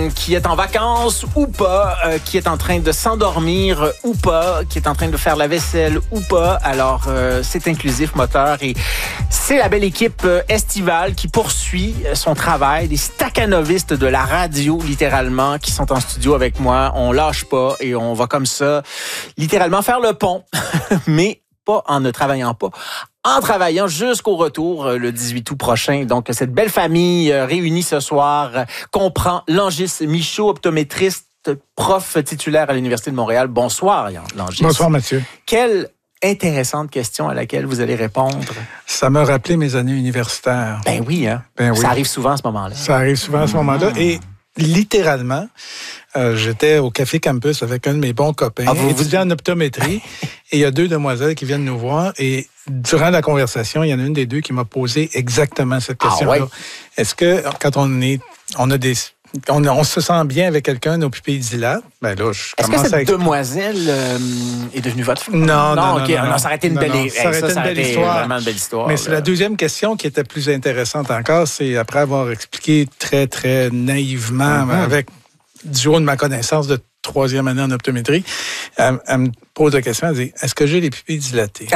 qui est en vacances ou pas, qui est en train de s'endormir ou pas, qui est en train de faire la vaisselle ou pas. Alors, c'est Inclusif Moteur et c'est la belle équipe estivale qui poursuit son travail, des staccanovistes de la radio, littéralement, qui sont en studio avec moi. On lâche pas et on va comme ça, littéralement, faire le pont, mais pas en ne travaillant pas, en travaillant jusqu'au retour le 18 août prochain. Donc, cette belle famille réunie ce soir comprend Langis Michaud, optométriste, prof titulaire à l'Université de Montréal. Bonsoir, Langis. Bonsoir, Mathieu. Quelle intéressante question à laquelle vous allez répondre. Ça m'a rappelé mes années universitaires. Ben oui, hein? Ben oui. Ça arrive souvent à ce moment-là. Ça arrive souvent à ce moment-là. Et littéralement, j'étais au Café Campus avec un de mes bons copains, étudiant en optométrie, et il y a deux demoiselles qui viennent nous voir, et durant la conversation, il y en a une des deux qui m'a posé exactement cette question-là. Ouais? Est-ce que quand on se sent bien avec quelqu'un, nos pupilles dilatent? Ben là, Est-ce que cette demoiselle est devenue votre femme? Non, ça aurait été une belle histoire. Vraiment une belle histoire. Mais c'est la deuxième question qui était plus intéressante encore. C'est après avoir expliqué très, très naïvement, avec du haut de ma connaissance de troisième année en optométrie, elle me pose la question, elle dit, est-ce que j'ai les pupilles dilatées?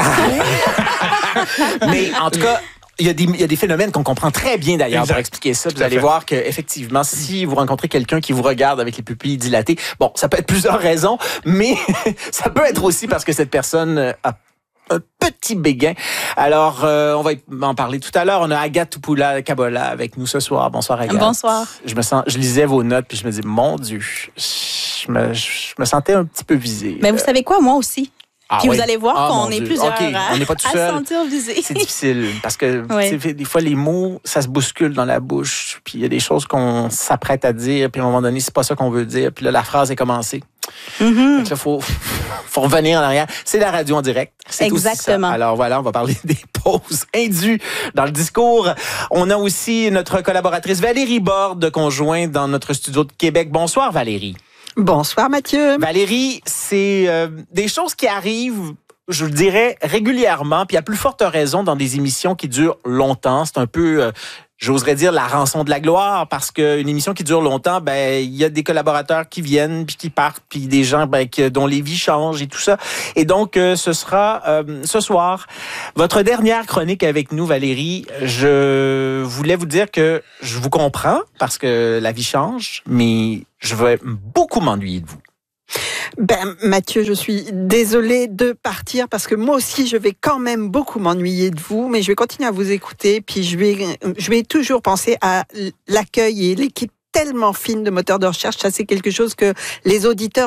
Mais en tout cas, il y a des phénomènes qu'on comprend très bien d'ailleurs pour expliquer ça. Vous allez voir qu'effectivement, si vous rencontrez quelqu'un qui vous regarde avec les pupilles dilatées, bon, ça peut être plusieurs raisons, mais ça peut être aussi parce que cette personne a un petit béguin. Alors, on va en parler tout à l'heure. On a Agathe Toupula-Kabola avec nous ce soir. Bonsoir, Agathe. Bonsoir. Je lisais vos notes puis je me dis, mon Dieu, je me sentais un petit peu visée. Mais vous savez quoi, moi aussi. Puis oui. vous allez voir qu'on est plusieurs on n'est pas tout seul. à se sentir visé. C'est difficile parce que des fois, les mots, ça se bouscule dans la bouche. Puis il y a des choses qu'on s'apprête à dire. Puis à un moment donné, c'est pas ça qu'on veut dire. Puis là, la phrase est commencée. Donc là, faut revenir en arrière. C'est la radio en direct. C'est exactement. Aussi ça. Alors voilà, on va parler des pauses indues dans le discours. On a aussi notre collaboratrice Valérie Borde, conjointe dans notre studio de Québec. Bonsoir, Valérie. Bonsoir, Mathieu. Valérie, c'est des choses qui arrivent, je dirais, régulièrement, puis à plus forte raison dans des émissions qui durent longtemps. C'est un peu, j'oserais dire, la rançon de la gloire, parce qu'une émission qui dure longtemps, ben il y a des collaborateurs qui viennent, puis qui partent, puis des gens dont les vies changent et tout ça. Et donc, ce sera ce soir votre dernière chronique avec nous, Valérie. Je voulais vous dire que je vous comprends, parce que la vie change, mais je vais beaucoup m'ennuyer de vous. Ben, Mathieu, je suis désolée de partir parce que moi aussi, je vais quand même beaucoup m'ennuyer de vous, mais je vais continuer à vous écouter, puis je vais toujours penser à l'accueil et l'équipe tellement fine de Moteurs de recherche. Ça, c'est quelque chose que les auditeurs